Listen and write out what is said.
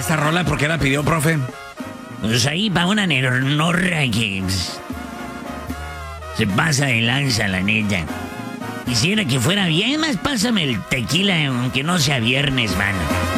esta rola? ¿Por qué la pidió, profe? Pues ahí va una norra que se pasa de lanza, la neta. Quisiera que fuera bien, más pásame el tequila, aunque no sea viernes, mano.